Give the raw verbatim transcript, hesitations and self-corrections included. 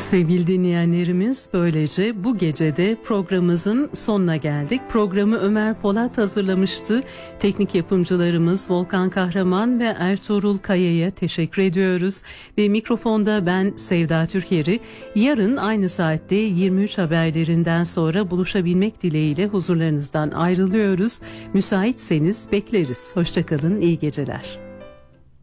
Sevgili dinleyenlerimiz, böylece bu gecede programımızın sonuna geldik. Programı Ömer Polat hazırlamıştı. Teknik yapımcılarımız Volkan Kahraman ve Ertuğrul Kaya'ya teşekkür ediyoruz. Ve mikrofonda ben Sevda Türker'i. Yarın aynı saatte yirmi üç haberlerinden sonra buluşabilmek dileğiyle huzurlarınızdan ayrılıyoruz. Müsaitseniz bekleriz. Hoşça kalın, iyi geceler.